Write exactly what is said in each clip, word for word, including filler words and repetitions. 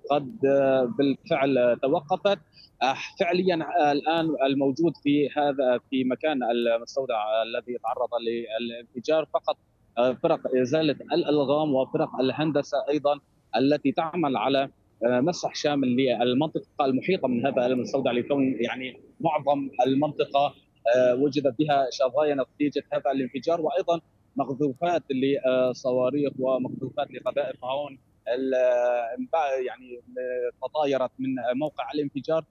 قد بالفعل توقفت. فعليا الان الموجود في هذا في مكان المستودع الذي تعرض للانفجار فقط فرق ازاله الالغام وفرق الهندسه ايضا التي تعمل على مسح شامل للمنطقه المحيطه من هذا المستودع، لكون يعني معظم المنطقه وجدت بها شظايا نتيجه هذا الانفجار، وايضا مقذوفات لصواريخ ومقذوفات لقذائف هون يعني تطايرت من موقع الانفجار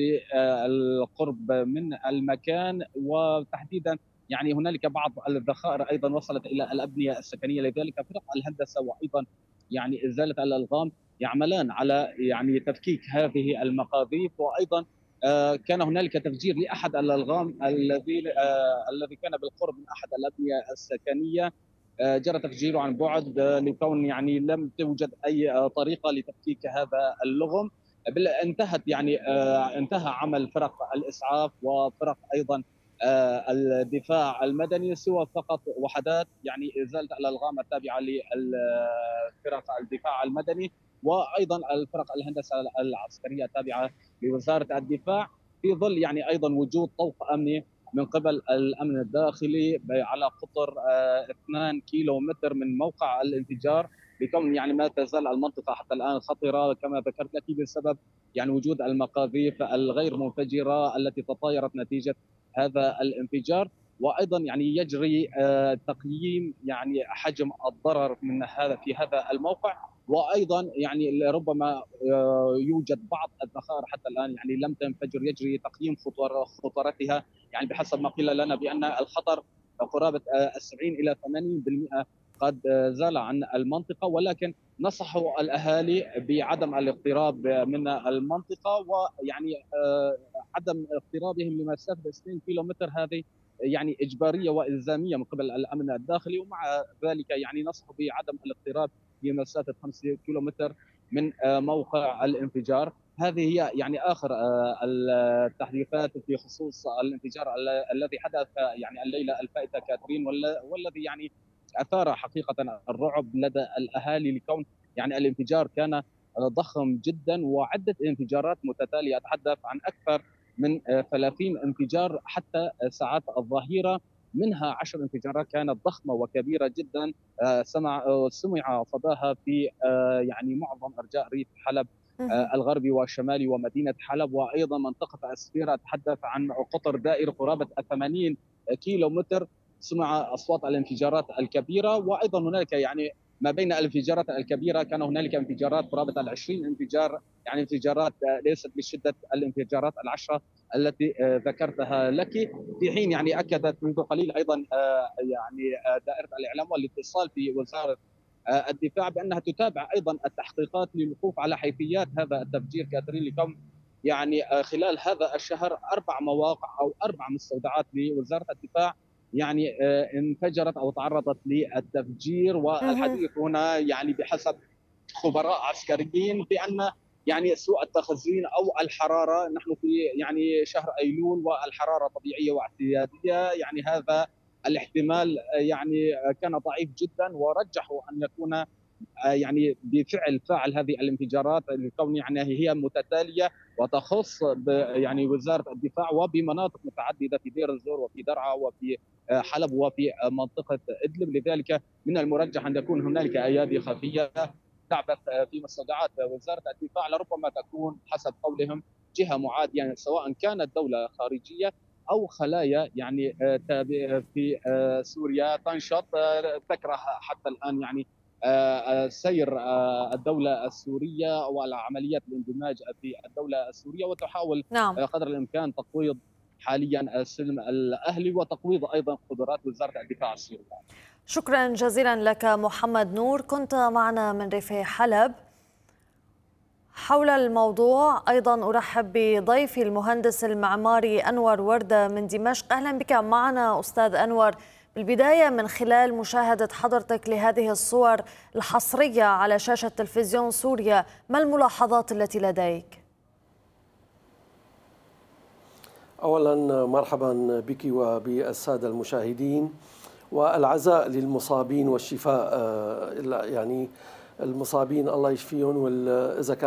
بالقرب من المكان. وتحديدا يعني هنالك بعض الذخائر ايضا وصلت الى الابنيه السكنيه، لذلك فرق الهندسه وايضا يعني ازاله الالغام يعملان على يعني تفكيك هذه المقاذيف. وايضا كان هنالك تفجير لاحد الالغام الذي الذي كان بالقرب من احد الابنيه السكنيه، جرى تفجيره عن بعد لكون يعني لم توجد اي طريقه لتفكيك هذا اللغم. انتهت يعني انتهى عمل فرق الاسعاف وفرق ايضا الدفاع المدني، سوى فقط وحدات يعني ازاله الالغام التابعه لفرق الدفاع المدني وايضا الفرق الهندسه العسكريه التابعه لوزاره الدفاع، في ظل يعني ايضا وجود طوق امني من قبل الامن الداخلي على قطر اثنين كيلو متر من موقع الانفجار، بكون يعني ما تزال المنطقه حتى الان خطره كما ذكرت لك بسبب يعني وجود المقاذيف الغير منفجره التي تطايرت نتيجه هذا الانفجار. وايضا يعني يجري تقييم يعني حجم الضرر من هذا في هذا الموقع، وايضا يعني ربما يوجد بعض الذخائر حتى الان يعني لم تنفجر، يجري تقييم خطورتها يعني بحسب ما قيل لنا بان الخطر قرابه سبعين الى ثمانين بالمئة قد زال عن المنطقه، ولكن نصحوا الاهالي بعدم الاقتراب من المنطقه ويعني عدم اقترابهم لمسافه عشرين كيلو متر، هذه يعني اجباريه والزاميه من قبل الامن الداخلي، ومع ذلك يعني نصحوا بعدم الاقتراب بمسافه خمسة كيلو متر من موقع الانفجار. هذه هي يعني اخر التحديثات في خصوص الانفجار الذي حدث يعني الليله الفائته كاترين، والذي يعني اثار حقيقه الرعب لدى الاهالي، لكون يعني الانفجار كان ضخم جدا وعده انفجارات متتاليه، اتحدث عن اكثر من ثلاثين انفجار حتى ساعات الظهيره، منها عشر انفجارات كانت ضخمه وكبيره جدا سمع سمع صداها في يعني معظم ارجاء ريف حلب الغربي والشمالي ومدينه حلب، وايضا منطقه اسفيره تحدث عن قطر دائري قرابه ثمانين كيلو متر سمع اصوات الانفجارات الكبيره. وايضا هنالك يعني ما بين الانفجارات الكبيره كان هنالك انفجارات قرابه عشرين انفجار، يعني انفجارات ليست بشده الانفجارات العشره التي ذكرتها لك، في حين يعني اكدت منذ قليل ايضا يعني دائره الاعلام والاتصال في وزاره الدفاع بانها تتابع ايضا التحقيقات للوقوف على حيثيات هذا التفجير كاترين، لكم يعني خلال هذا الشهر اربع مواقع او اربع مستودعات لوزاره الدفاع يعني انفجرت او تعرضت للتفجير. والحديث هنا يعني بحسب خبراء عسكريين بان يعني سوء التخزين او الحراره، نحن في يعني شهر ايلول والحراره طبيعيه واعتياديه، يعني هذا الاحتمال يعني كان ضعيف جدا، ورجحوا ان يكون يعني بفعل فاعل هذه الانفجارات لكون يعني هي متتاليه وتخص يعني وزاره الدفاع وبمناطق متعدده في دير الزور وفي درعا وفي حلب وفي منطقه ادلب، لذلك من المرجح ان يكون هنالك ايادي خفيه تعبث في مستودعات وزاره الدفاع، لربما تكون حسب قولهم جهه معاديه سواء كانت دوله خارجيه او خلايا يعني في سوريا تنشط تكره حتى الان يعني سير الدولة السورية وعمليات الاندماج في الدولة السورية، وتحاول نعم. قدر الإمكان تقويض حاليا السلم الأهلي وتقويض أيضا قدرات وزارة الدفاع السورية. شكرا جزيلا لك محمد نور، كنت معنا من ريف حلب. حول الموضوع أيضا أرحب بضيفي المهندس المعماري أنور وردة من دمشق. أهلا بك معنا أستاذ أنور. بالبداية من خلال مشاهدة حضرتك لهذه الصور الحصرية على شاشة تلفزيون سوريا، ما الملاحظات التي لديك؟ أولا مرحبا بك وبالسادة المشاهدين، والعزاء للمصابين والشفاء، يعني المصابين الله يشفيهم، وإذا كان